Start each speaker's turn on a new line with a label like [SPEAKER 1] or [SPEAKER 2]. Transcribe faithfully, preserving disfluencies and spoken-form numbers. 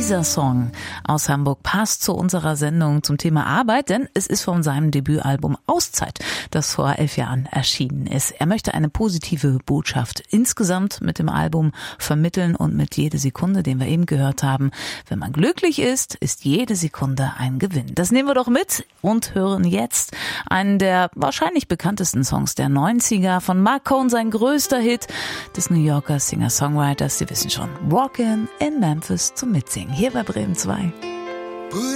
[SPEAKER 1] Dieser Song aus Hamburg passt zu unserer Sendung zum Thema Arbeit, denn es ist von seinem Debütalbum Auszeit, das vor elf Jahren erschienen ist. Er möchte eine positive Botschaft insgesamt mit dem Album vermitteln und mit Jede Sekunde, den wir eben gehört haben. Wenn man glücklich ist, ist jede Sekunde ein Gewinn. Das nehmen wir doch mit und hören jetzt einen der wahrscheinlich bekanntesten Songs der neunziger von Marc Cohn, sein größter Hit des New Yorker Singer-Songwriters. Sie wissen schon, Walkin' in Memphis zum Mitsingen. Hier bei Bremen zwei.